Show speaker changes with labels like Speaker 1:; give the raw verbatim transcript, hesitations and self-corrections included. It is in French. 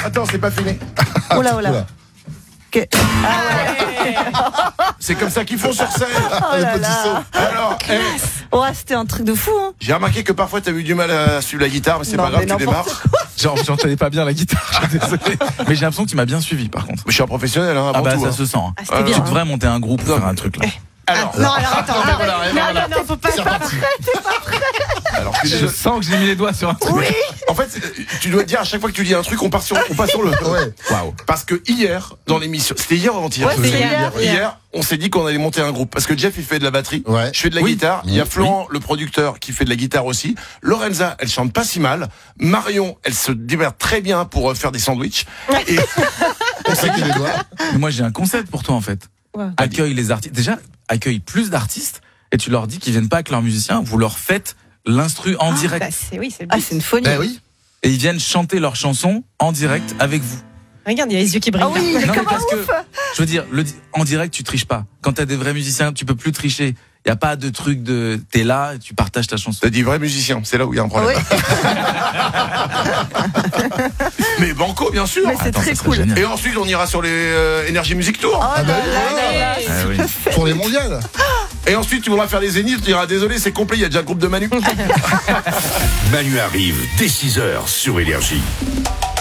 Speaker 1: attends, c'est pas fini.
Speaker 2: Oh là, oh là. Que...
Speaker 1: C'est comme ça qu'ils font sur scène.
Speaker 2: Oh là là.
Speaker 1: Alors, eh,
Speaker 2: Ouais, c'était un truc de fou, hein.
Speaker 1: j'ai remarqué que parfois t'as eu du mal à suivre la guitare, mais c'est
Speaker 2: Non,
Speaker 1: pas grave,
Speaker 2: mais
Speaker 1: tu démarres.
Speaker 2: n'importe
Speaker 3: Genre, j'entendais pas bien la guitare, je suis désolé. Mais j'ai l'impression que tu m'as bien suivi par contre.
Speaker 1: Je suis un professionnel, hein, avant
Speaker 3: Ah bah
Speaker 1: tout.
Speaker 3: ça
Speaker 1: hein.
Speaker 3: se sent. hein.
Speaker 2: Ah, c'était
Speaker 1: Ah,
Speaker 2: bien.
Speaker 3: Tu
Speaker 2: hein.
Speaker 3: devrais monter un groupe pour faire un truc là.
Speaker 1: Alors,
Speaker 2: Non, alors attends,
Speaker 1: Ah,
Speaker 2: arrête.
Speaker 1: voilà,
Speaker 2: non,
Speaker 1: voilà.
Speaker 2: non, non, faut pas
Speaker 1: C'est
Speaker 2: être pas
Speaker 1: reparti.
Speaker 2: prêt, t'es pas prêt.
Speaker 1: alors que
Speaker 3: Je
Speaker 1: je-
Speaker 3: sens que j'ai mis les doigts sur un truc.
Speaker 2: Oui.
Speaker 1: En fait, tu dois te dire à chaque fois que tu dis un truc, on part sur, on passe sur le.
Speaker 4: Ouais.
Speaker 1: Waouh. Parce que hier, dans l'émission, c'était hier ou avant-hier
Speaker 2: Ouais, c'était hier,
Speaker 1: Hier,
Speaker 2: hier.
Speaker 1: on s'est dit qu'on allait monter un groupe. Parce que Jeff, il fait de la batterie.
Speaker 4: Ouais.
Speaker 1: Je fais de la
Speaker 3: Oui.
Speaker 1: guitare. Il y a Florent, le producteur, qui fait de la guitare aussi. Lorenza, elle chante pas si mal. Marion, elle se démerde très bien pour euh, faire des sandwichs. Et
Speaker 4: On sait qu'il les doigts.
Speaker 3: Mais moi j'ai un concept pour toi en fait.
Speaker 2: Ouais.
Speaker 3: Accueille les artistes. Déjà, accueille plus d'artistes et tu leur dis qu'ils viennent pas avec leurs musiciens, vous leur faites l'instru en direct.
Speaker 5: Bah, c'est, oui, c'est le
Speaker 2: Ah,
Speaker 5: but.
Speaker 2: c'est une folie.
Speaker 4: Ben oui.
Speaker 3: Et ils viennent chanter leurs chansons en direct avec vous.
Speaker 5: Regarde, il y a les yeux qui brillent.
Speaker 2: Ah oui, il est
Speaker 3: Non, mais
Speaker 2: comme un
Speaker 3: parce que,
Speaker 2: ouf.
Speaker 3: je veux dire, le, en direct, tu triches pas. Quand t'as des vrais musiciens, tu peux plus tricher. Il y a pas de truc de, t'es là, et tu partages ta chanson.
Speaker 1: t'as dit vrai musicien, c'est là où il y a un
Speaker 2: Ah
Speaker 1: problème.
Speaker 2: ouais.
Speaker 1: Mais banco, bien sûr.
Speaker 2: Mais c'est
Speaker 3: Attends,
Speaker 2: très
Speaker 3: ça serait
Speaker 2: cool.
Speaker 3: génial.
Speaker 1: Et ensuite, on ira sur les euh, Energy Music Tour.
Speaker 2: Oh
Speaker 4: Ah bah
Speaker 2: là
Speaker 4: oui,
Speaker 2: là
Speaker 4: voilà.
Speaker 2: là là.
Speaker 3: Ah oui.
Speaker 4: Pour les mondiales.
Speaker 1: Et ensuite, tu voudras faire les zéniths, tu diras désolé, c'est complet, il y a déjà le groupe de Manu.
Speaker 6: Manu arrive dès six heures sur Énergie.